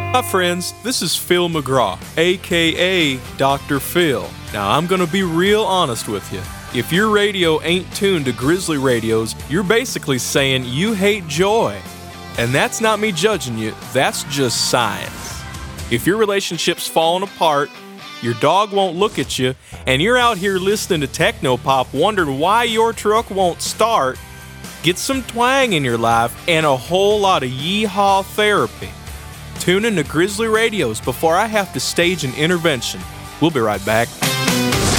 Hi friends, this is Phil McGraw, aka Dr. Phil. Now I'm gonna be real honest with you. If your radio ain't tuned to Grizzly radios, you're basically saying you hate joy. And that's not me judging you, that's just science. If your relationship's falling apart, your dog won't look at you, and you're out here listening to techno-pop wondering why your truck won't start, get some twang in your life and a whole lot of yeehaw therapy. Tune in to Grizzly Radios before I have to stage an intervention. We'll be right back.